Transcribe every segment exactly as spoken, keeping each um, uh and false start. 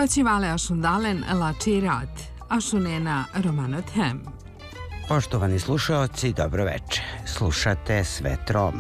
Facivale ašundalen lači rad, ašunena romanothem. Poštovani slušaoci, dobro večer. Slušate Svet Roma.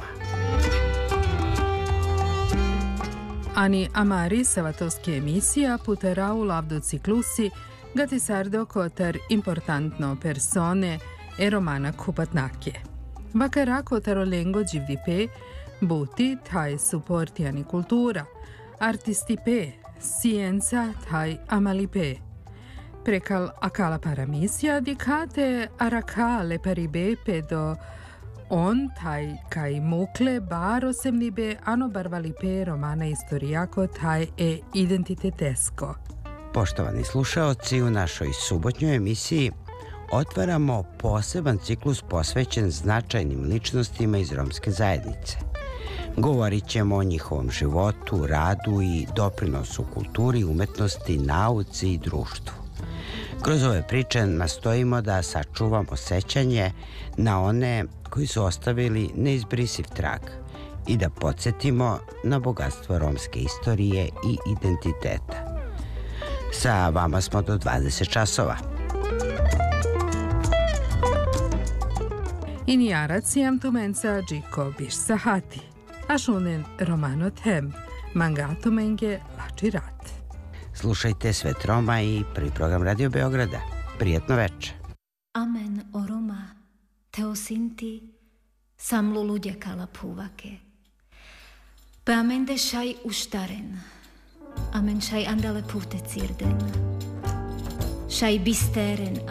Ani amari savatovski emisija putera u lavdo ciklusi gati sardo kotar importantno persone e romana kupatnake. Vakara kotaro lengo givdipe, buti taj supportiani kultura, artistipe, scienza taj amalipe. Prekal akala paramisija dikate arakale paribepe do on taj kaj mukle baro semnibe ano barvalipe romana istorijako taj e identitetesko. Poštovani slušaoci, u našoj subotnjoj emisiji otvaramo poseban ciklus posvećen značajnim ličnostima iz romske zajednice. Govorit ćemo o njihovom životu, radu i doprinosu kulturi, umetnosti, nauci i društvu. Kroz ove priče nastojimo da sačuvamo sećanje na one koji su ostavili neizbrisiv trag i da podsjetimo na bogatstvo romske istorije i identiteta. Sa vama smo do dvadeset časova. Inijarac jam tumenca džiko biš sahati, ašunen romanothem, mangatumenge lači rat. Slušajte Svet Roma i prvi program Radio Beograda. Prijetno večer. Amen o Roma, teo sinti, sam luludje kala puvake. Pa amen de šaj uštaren, amen šaj andale pute cirden. Šaj bisteren